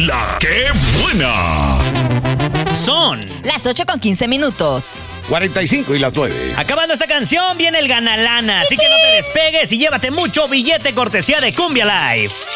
¡La qué buena! Son las 8:15. 45 y las 9. Acabando esta canción, viene el ganalana. Así que no te despegues y llévate mucho billete cortesía de Cumbia Live.